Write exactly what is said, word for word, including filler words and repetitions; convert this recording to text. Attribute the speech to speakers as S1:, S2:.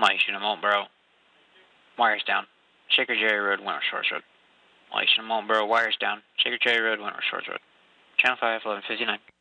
S1: Mike Shooter Maltboro. Wires down. Shaker Jerry Road, Wentworth Shores Road. Mike Shooter Maltboro, wires down. Shaker Jerry Road, Wentworth Shores Road. Channel five, eleven fifty-nine.